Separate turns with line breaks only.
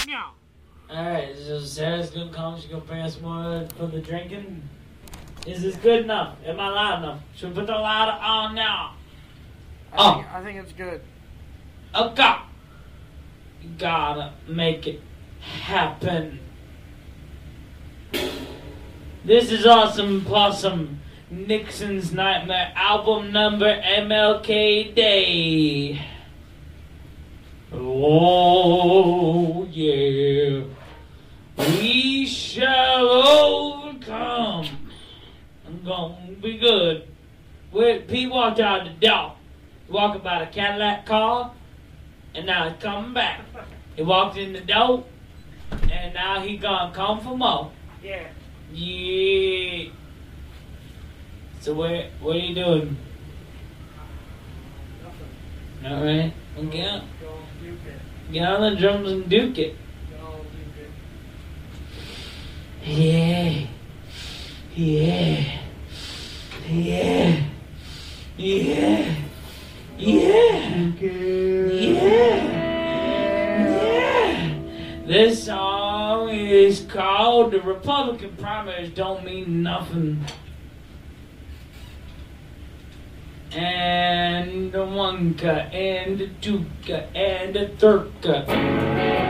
now.
Alright, so Sarah's gonna come. She's gonna bring us more for the drinking. Is this good enough? Am I loud enough? Should we put the louder on now?
I think it's good.
Okay. You gotta make it happen. This is Awesome Possum, Nixon's Nightmare, album number MLK Day. Oh, yeah. We shall overcome. I'm gonna be good. Pete walked out the door. He walked by the Cadillac car, and now he's coming back. He walked in the door, and now he gonna come for more.
Yeah.
Yeah. So what are you doing?
Nothing.
Alright. Well, get on.
Go duke it.
Get on the drums and duke it.
Go duke it.
Yeah. Yeah. Yeah. Yeah. Yeah. Yeah. Yeah. This song is called The Republican Primaries Don't Mean Nothing. And the one cut, and the two cut, and the third cut.